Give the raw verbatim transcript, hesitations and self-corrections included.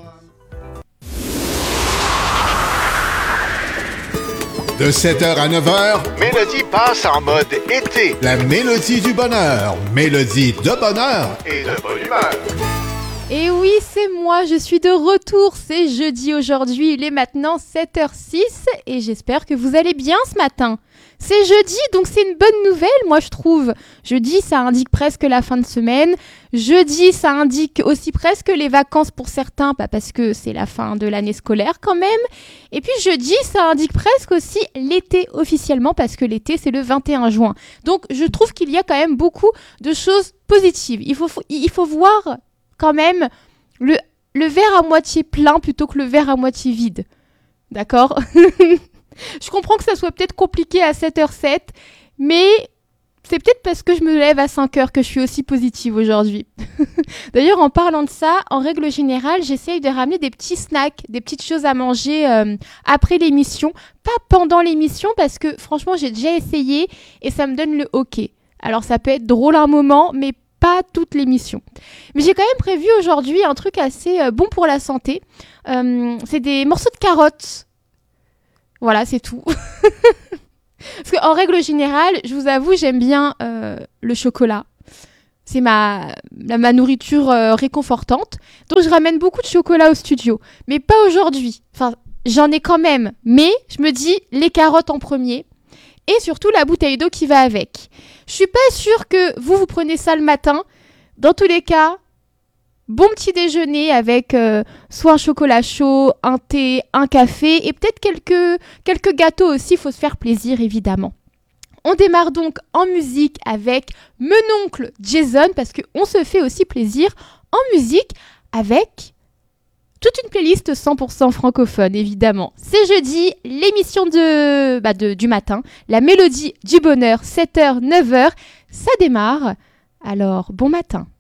De sept heures à neuf heures, Mélodie passe en mode été. la mélodie du bonheur. Mélodie de bonheur. Et de bonne humeur. Et oui, c'est moi, je suis de retour, c'est jeudi aujourd'hui, il est maintenant sept heures six et j'espère que vous allez bien ce matin. C'est jeudi, donc c'est une bonne nouvelle, moi je trouve. Jeudi, ça indique presque la fin de semaine. Jeudi, ça indique aussi presque les vacances pour certains, pas parce que c'est la fin de l'année scolaire quand même. Et puis jeudi, ça indique presque aussi l'été officiellement, parce que l'été, c'est le vingt et un juin. Donc je trouve qu'il y a quand même beaucoup de choses positives. Il faut, il faut voir quand même le, le verre à moitié plein plutôt que le verre à moitié vide. D'accord ? Je comprends que ça soit peut-être compliqué à sept heures sept, mais c'est peut-être parce que je me lève à cinq heures que je suis aussi positive aujourd'hui. D'ailleurs, en parlant de ça, en règle générale, j'essaye de ramener des petits snacks, des petites choses à manger euh, après l'émission, pas pendant l'émission, parce que franchement, j'ai déjà essayé et ça me donne le hoquet. Alors, ça peut être drôle un moment, mais pas toute l'émission. Mais j'ai quand même prévu aujourd'hui un truc assez euh, bon pour la santé. Euh, c'est des morceaux de carottes. Voilà, c'est tout. Parce qu'en règle générale, je vous avoue, j'aime bien euh, le chocolat. C'est ma, la, ma nourriture euh, réconfortante. Donc, je ramène beaucoup de chocolat au studio. Mais pas aujourd'hui. Enfin, j'en ai quand même. Mais je me dis, les carottes en premier. Et surtout, la bouteille d'eau qui va avec. Je suis pas sûre que vous, vous prenez ça le matin. Dans tous les cas, bon petit déjeuner avec euh, soit un chocolat chaud, un thé, un café et peut-être quelques, quelques gâteaux aussi, il faut se faire plaisir évidemment. On démarre donc en musique avec mon oncle Jason parce qu'on se fait aussi plaisir en musique avec toute une playlist cent pour cent francophone évidemment. C'est jeudi, l'émission de, bah de, du matin, la mélodie du bonheur, sept heures, neuf heures, ça démarre. Alors bon matin.